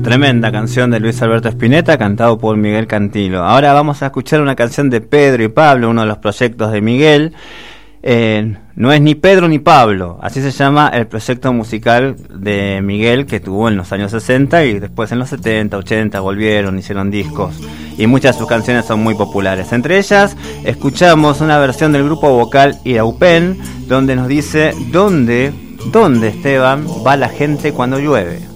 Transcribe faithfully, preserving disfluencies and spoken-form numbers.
Tremenda canción de Luis Alberto Spinetta, cantado por Miguel Cantilo. Ahora vamos a escuchar una canción de Pedro y Pablo, uno de los proyectos de Miguel. Eh, no es ni Pedro ni Pablo, así se llama el proyecto musical de Miguel, que tuvo en los años sesenta y después en los setenta, ochenta volvieron, hicieron discos y muchas de sus canciones son muy populares. Entre ellas escuchamos una versión del grupo vocal Iraupen, donde nos dice: ¿Dónde, dónde, Esteban, va la gente cuando llueve?